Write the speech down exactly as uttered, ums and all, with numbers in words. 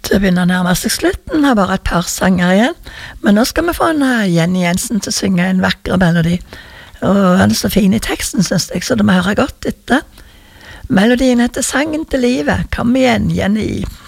Det begynner å nærme seg slutten, har bare et par sanger igjen. Men nå skal vi få en uh, Jenny Jensen til å synge en vakker melodi. Og han er så fin i teksten, synes jeg, så det må høre godt etter. Melodien heter Sangen til livet. Kom igjen, Jenny.